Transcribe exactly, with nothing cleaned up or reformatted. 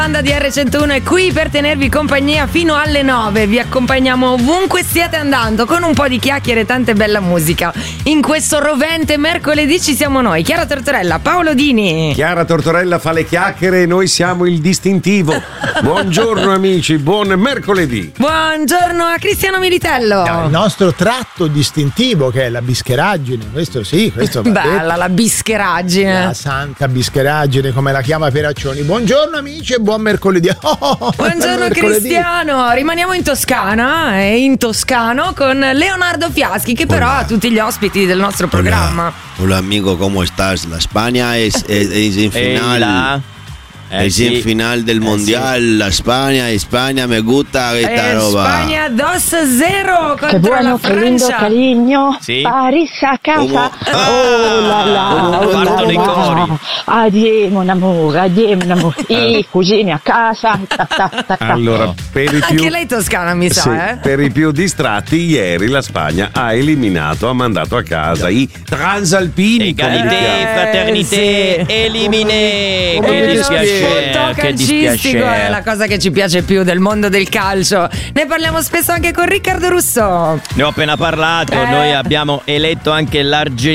Banda di erre centouno è qui per tenervi compagnia fino alle nove. Vi accompagniamo ovunque stiate andando con un po' di chiacchiere e tante bella musica. In questo rovente mercoledì ci siamo noi, Chiara Tortorella, Paolo Dini. Chiara Tortorella fa le chiacchiere e noi siamo il distintivo. Buongiorno amici, buon mercoledì. Buongiorno a Cristiano Militello. Il nostro tratto distintivo che è la bischeraggine, questo sì, questo va bella detto. la bischeraggine. La santa bischeraggine, come la chiama Peraccioni. Buongiorno amici e buon mercoledì. Oh, Buongiorno mercoledì. Cristiano, rimaniamo in Toscana e in Toscano con Leonardo Fiaschi che però Hola. ha tutti gli ospiti del nostro programma. Hola amigo, ¿cómo estás? La España es, es, es en final. Ehi, Eh, es sì. en final del Eh, mundial. La España, España, me gusta esta Eh, roba. Spagna dos cero Che contro buono, la che lindo, Francia. carino. Sì. Paris a casa. Come- Oh la la, Come oh la partono i la. cori. Addio mon amore, addio mon amore. I cugini a casa. Ta, ta, ta, ta. Allora, per i più Anche lei toscana mi sa, Sì, eh? per i più distratti, ieri la Spagna ha eliminato, ha mandato a casa i transalpini. come li Egalité, chiama. fraternité, Eh, sì. elimine. E Che lo dispiacere, spunto che calcistico dispiacere. è la cosa che ci piace più del mondo del calcio. Ne parliamo spesso anche con Riccardo Russo. Ne ho appena parlato, Eh. noi abbiamo eletto anche l'Argentina